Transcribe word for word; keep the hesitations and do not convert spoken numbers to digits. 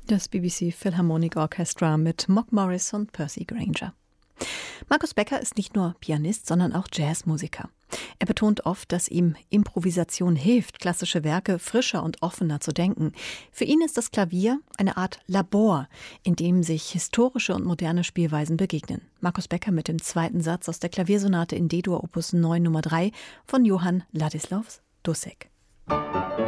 Das B B C Philharmonic Orchestra mit Mock Morris und Percy Grainger. Markus Becker ist nicht nur Pianist, sondern auch Jazzmusiker. Er betont oft, dass ihm Improvisation hilft, klassische Werke frischer und offener zu denken. Für ihn ist das Klavier eine Art Labor, in dem sich historische und moderne Spielweisen begegnen. Markus Becker mit dem zweiten Satz aus der Klaviersonate in D-Dur Opus neun Nummer drei von Johann Ladislaus Dussek.